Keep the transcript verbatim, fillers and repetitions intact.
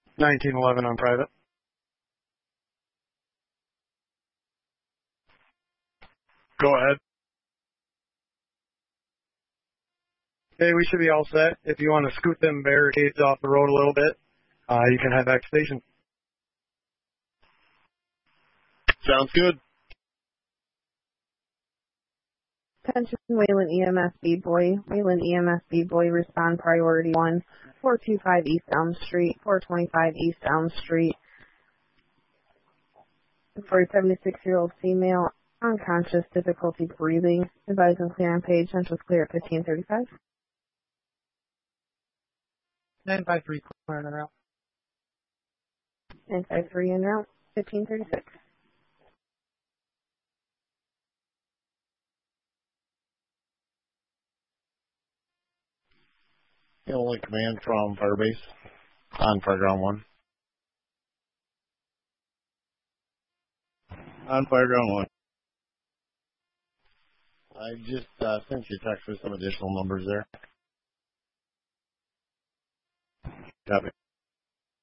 nineteen eleven on private. Go ahead. Okay, we should be all set. If you want to scoot them barricades off the road a little bit, uh, you can head back to station. Sounds good. Attention, Wayland E M S B-Boy. Wayland E M S B-Boy, respond priority one, four two five East Elm Street, four twenty-five East Elm Street. For a seventy-six-year-old female, unconscious, difficulty breathing. Advise on clear on page. Central clear at fifteen thirty-five. nine five three, clear en route. nine five three en route, fifteen thirty-six. Only command from Firebase on Fireground one. On Fireground one. I just uh, sent you a text with some additional numbers there. Copy.